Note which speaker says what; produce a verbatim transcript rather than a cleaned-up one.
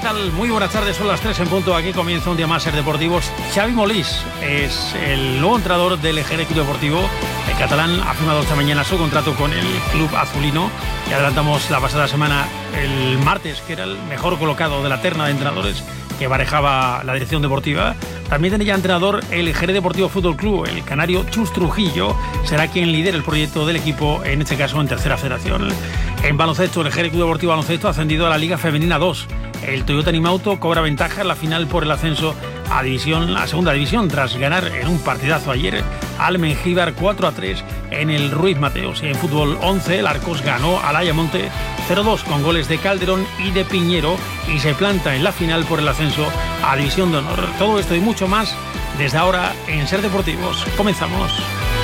Speaker 1: tal? Muy buenas tardes, son las tres en punto. Aquí comienza un día más Ser Deportivos. Xavi Molís es el nuevo entrenador del Jerez Club Deportivo. El catalán ha firmado esta mañana su contrato con el club azulino. Y adelantamos la pasada semana, el martes, que era el mejor colocado de la terna de entrenadores que barajaba la dirección deportiva. También tenía entrenador el Jerez Deportivo Fútbol Club, el canario Chus Trujillo. Será quien lidere el proyecto del equipo, en este caso en tercera federación. En baloncesto, el Jerez Club Deportivo Baloncesto ha ascendido a la Liga Femenina dos. El Toyota Nimauto cobra ventaja en la final por el ascenso a división, a segunda división, tras ganar en un partidazo ayer al Mengíbar cuatro a tres en el Ruiz Mateos. Y en fútbol once, el Arcos ganó al Ayamonte cero dos con goles de Calderón y de Piñero y se planta en la final por el ascenso a división de honor. Todo esto y mucho más desde ahora en Ser Deportivos. Comenzamos.